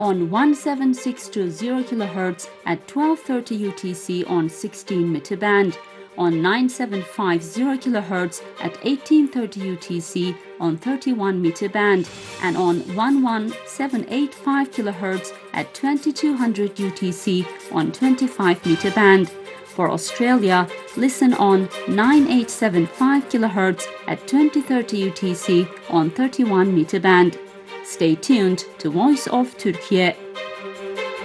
on 17620 kHz at 1230 UTC on 16 meter band, on 9750 kHz at 1830 UTC on 31 meter band, and on 11785 kHz at 2200 UTC on 25 meter band. For Australia, listen on 9875 kHz at 2030 UTC on 31 meter band. Stay tuned to Voice of Turkey.